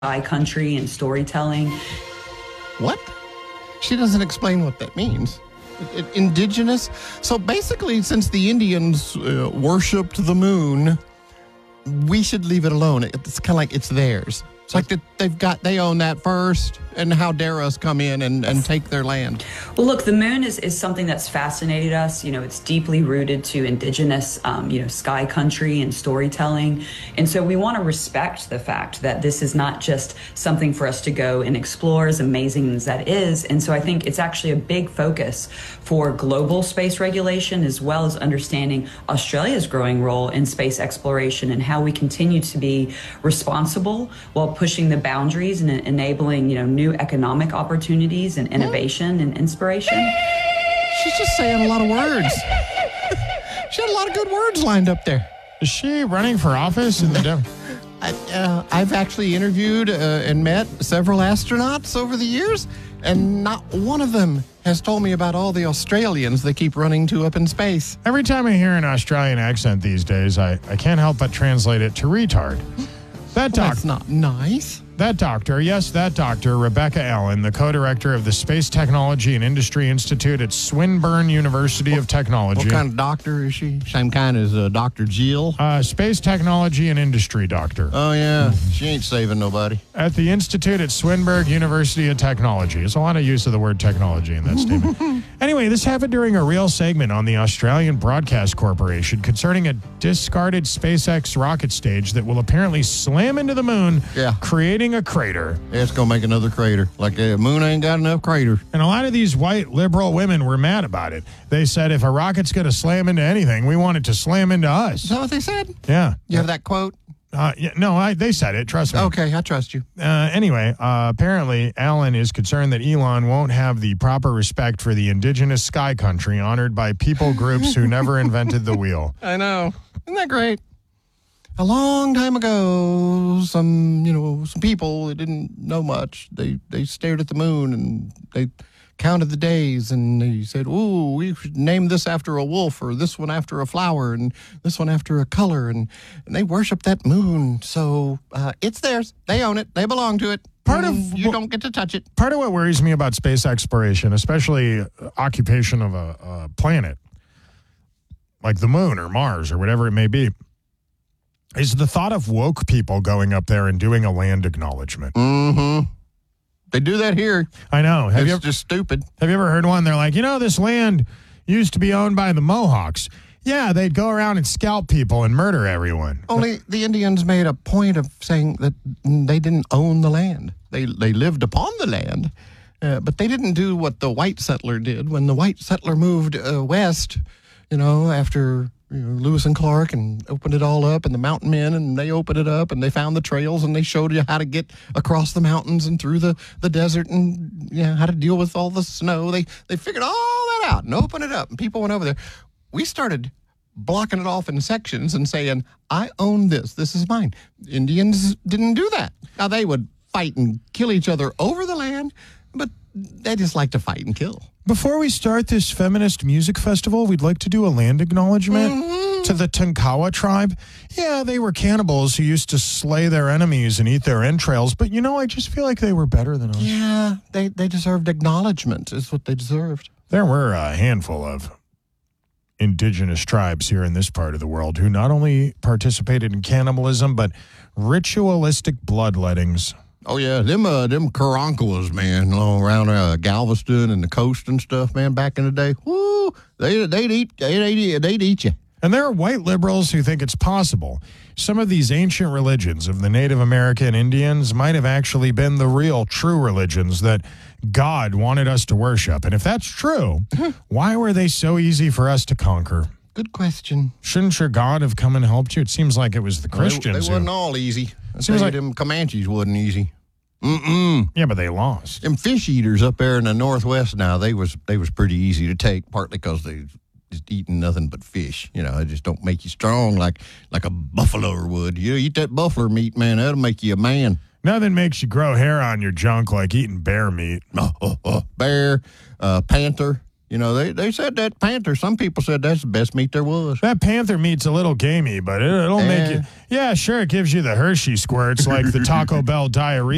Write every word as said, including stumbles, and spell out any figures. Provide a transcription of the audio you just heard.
Sky country and storytelling. What? She doesn't explain what that means. I- I- indigenous? So basically, since the Indians uh, worshipped the moon, we should leave it alone. It's kind of like it's theirs. It's like that they've got, they own that first, and how dare us come in and, and take their land? Well, look, the moon is, is something that's fascinated us. You know, it's deeply rooted to indigenous, um, you know, sky country and storytelling. And so we want to respect the fact that this is not just something for us to go and explore, as amazing as that is. And so I think it's actually a big focus for global space regulation, as well as understanding Australia's growing role in space exploration and how we continue to be responsible while pushing the boundaries and enabling, you know, new economic opportunities and innovation and inspiration. She's just saying a lot of words. She had a lot of good words lined up there. Is she running for office in the Dem- I, uh, I've actually interviewed uh, and met several astronauts over the years, and not one of them has told me about all the Australians they keep running to up in space. Every time I hear an Australian accent these days, I, I can't help but translate it to retard. That Well, doc- that's not nice. That doctor, yes, that doctor, Rebecca Allen, the co-director of the Space Technology and Industry Institute at Swinburne University of Technology. What kind of doctor is she? Same kind as uh, Doctor Jill? Uh, Space Technology and Industry doctor. Oh, yeah. She ain't saving nobody. At the Institute at Swinburne University of Technology. There's a lot of use of the word technology in that statement. Anyway, this happened during a real segment on the Australian Broadcast Corporation concerning a discarded SpaceX rocket stage that will apparently slam into the moon, Yeah. creating a crater. Yeah, it's going to make another crater. Like the moon ain't got enough craters. And a lot of these white liberal women were mad about it. They said, if a rocket's going to slam into anything, we want it to slam into us. Is that what they said? Yeah. You have that quote? Uh, yeah no, I, they said it. Trust me. Okay, I trust you. Uh, anyway, uh, apparently, Allen is concerned that Elon won't have the proper respect for the indigenous sky country honored by people groups who never invented the wheel. I know. Isn't that great? A long time ago, some, you know, some people that didn't know much, they, they stared at the moon and they counted the days and they said, ooh, we should name this after a wolf or this one after a flower and this one after a color. And, and they worship that moon. So uh, it's theirs. They own it. They belong to it. Part of Mm, you don't get to touch it. Part of what worries me about space exploration, especially occupation of a, a planet like the moon or Mars or whatever it may be, is the thought of woke people going up there and doing a land acknowledgement. Mm-hmm. They do that here. I know. Have It's you ever, just stupid. have you ever heard one? They're like, you know, this land used to be owned by the Mohawks. Yeah, they'd go around and scalp people and murder everyone. Only the Indians made a point of saying that they didn't own the land. They they lived upon the land, uh, but they didn't do what the white settler did. When the white settler moved uh, west, you know, after you know, Lewis and Clark and opened it all up, and the mountain men, and they opened it up, and they found the trails, and they showed you how to get across the mountains and through the, the desert, and you know, how to deal with all the snow. They they figured all that out and opened it up, and people went over there. We started blocking it off in sections and saying, I own this. This is mine. Indians didn't do that. Now, they would fight and kill each other over the land, but they just like to fight and kill. Before we start this feminist music festival, we'd like to do a land acknowledgement mm-hmm. to the Tonkawa tribe. Yeah, they were cannibals who used to slay their enemies and eat their entrails, but, you know, I just feel like they were better than us. Yeah, they, they deserved acknowledgement is what they deserved. There were a handful of indigenous tribes here in this part of the world who not only participated in cannibalism, but ritualistic bloodlettings. Oh, yeah, them uh, them Karankawas, man, all around uh, Galveston and the coast and stuff, man, back in the day. Woo, they, they'd, eat, they'd, eat, they'd eat you. And there are white liberals who think it's possible. Some of these ancient religions of the Native American Indians might have actually been the real, true religions that God wanted us to worship. And if that's true, why were they so easy for us to conquer? Good question. Shouldn't your God have come and helped you? It seems like it was the Christians. Well, they, they who, wasn't all easy. I Seems like like- them Comanches wasn't easy. Mm-mm. Yeah, but they lost. Them fish eaters up there in the Northwest now, they was they was pretty easy to take, partly because they just eating nothing but fish. You know, it just don't make you strong like like a buffalo would. You eat that buffalo meat, man, that'll make you a man. Nothing makes you grow hair on your junk like eating bear meat. Oh, oh, oh. Bear, uh, panther. You know, they, they said that panther, some people said that's the best meat there was. That panther meat's a little gamey, but it, it'll make Eh. you... Yeah, sure, it gives you the Hershey squirts like the Taco Bell diarrhea.